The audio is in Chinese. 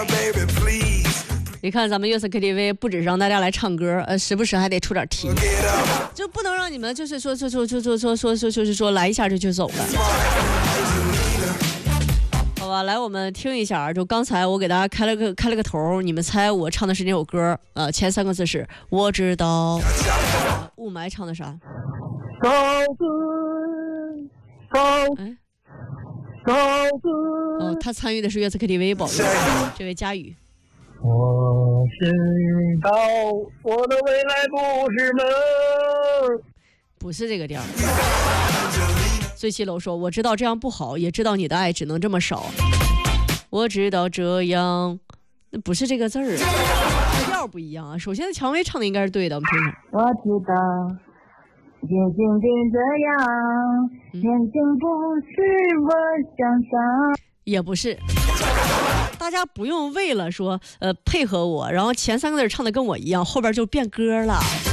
你看咱们月色 KTV 不只是让大家来唱歌，时不时还得出点题，就不能让你们就是说来一下就走了。好吧，来我们听一下，就刚才我给大家开了个头，你们猜我唱的是哪首歌？前3个字是我知道。雾霾唱的啥？哦，他参与的是月色 KTV 宝贝，这位佳宇。 我知道我的未来不是梦， 不是这个调。醉七楼说：“我知道这样不好，也知道你的爱只能这么少。我知道这样，那不是这个字儿啊，调不一样啊。首先，蔷薇唱的应该是对的，我们听听。 我知道，也仅仅这样，眼睛不是我想象。” 也不是，大家不用为了说配合我，然后前3个字唱的跟我一样，后边就变歌了。